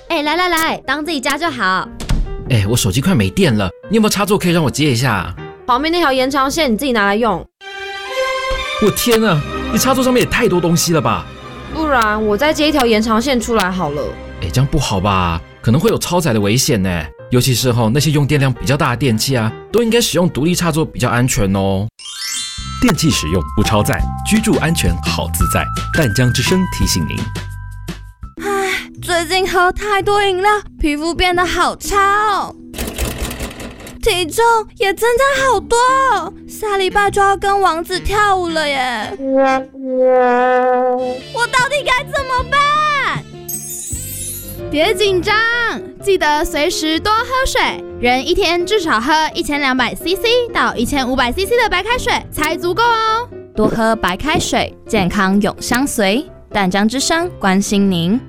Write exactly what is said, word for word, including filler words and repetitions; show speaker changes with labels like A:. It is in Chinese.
A: 哎，来来来，当自己家就好。
B: 哎，我手机快没电了，你有没有插座可以让我接一下？
A: 旁边那条延长线你自己拿来用。
B: 我天啊，你插座上面也太多东西了吧？
A: 不然我再接一条延长线出来好了。
B: 哎，这样不好吧？可能会有超载的危险呢。尤其是吼那些用电量比较大的电器啊，都应该使用独立插座比较安全哦。
C: 电器使用不超载，居住安全好自在。淡江之声提醒您。
D: 唉，最近喝太多饮料，皮肤变得好差哦，体重也增加好多哦，下礼拜就要跟王子跳舞了耶！我到底该怎么办？
E: 别紧张，记得随时多喝水，人一天至少喝一千两百 C C 到一千五百 C C 的白开水才足够哦。
D: 多喝白开水，健康永相随。淡江之声关心您。